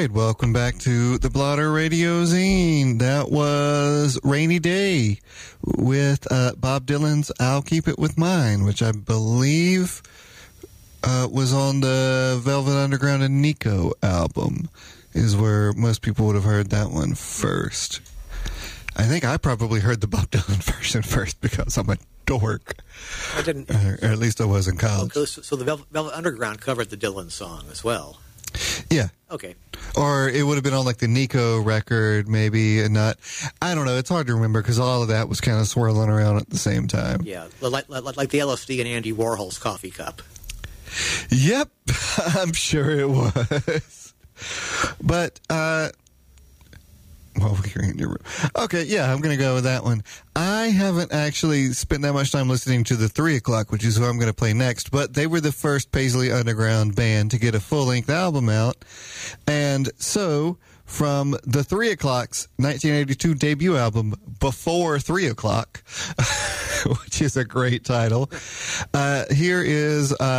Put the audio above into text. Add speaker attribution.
Speaker 1: right, welcome back to the Blotter Radio Zine. That was Rainy Day with Bob Dylan's I'll Keep It With Mine, which I believe was on the Velvet Underground and Nico album, is where most people would have heard that one first. I think I probably heard the Bob Dylan version first because I'm a dork.
Speaker 2: I didn't.
Speaker 1: Or at least I was in college.
Speaker 2: So the Velvet Underground covered the Dylan song as well.
Speaker 1: Yeah.
Speaker 2: Okay.
Speaker 1: Or it would have been on like the Nico record, maybe, and not. I don't know. It's hard to remember because all of that was kind of swirling around at the same time.
Speaker 2: Yeah, like the LSD and Andy Warhol's coffee cup.
Speaker 1: Yep, I'm sure it was. But, well, we're in your room. Okay, yeah, I'm going to go with that one. I haven't actually spent that much time listening to the 3 O'Clock, which is who I'm going to play next, but they were the first Paisley Underground band to get a full-length album out. And so, from the 3 O'Clock's 1982 debut album, Before 3 O'Clock, which is a great title, here is